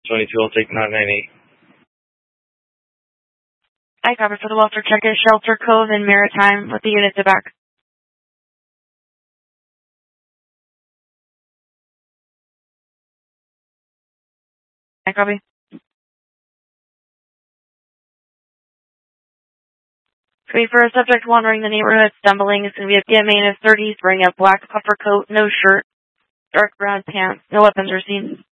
22, I'll take 998. I copy for the welfare check at Shelter Cove and Maritime with the unit to back. I copy. For a subject wandering the neighborhood, stumbling, is going to be a PMA of 30s, wearing a black puffer coat, no shirt, dark brown pants, no weapons are seen.